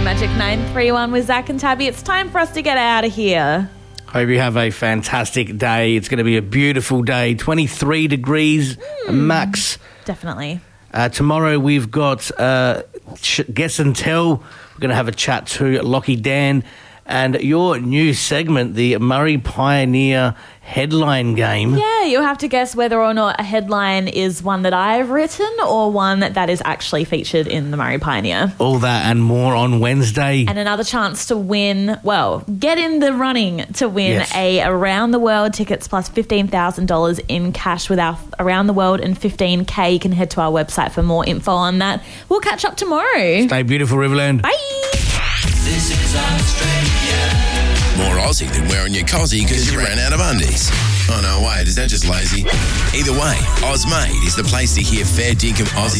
on Magic 931 with Zach and Tabby. It's time for us to get out of here. Hope you have a fantastic day. It's going to be a beautiful day. 23 degrees max. Definitely. Tomorrow we've got Guess and Tell. We're going to have a chat to Lockie Dan. And your new segment, the Murray Pioneer headline game. Yeah, you'll have to guess whether or not a headline is one that I've written or one that is actually featured in the Murray Pioneer. All that and more on Wednesday. And another chance to win, get in the running to win a Around the World tickets plus $15,000 in cash with our Around the World and 15K. You can head to our website for more info on that. We'll catch up tomorrow. Stay beautiful, Riverland. Bye. This is Australia. More Aussie than wearing your cozzy because you ran out of undies. Oh, no, wait, is that just lazy? Either way, Ozmade is the place to hear fair dinkum Aussie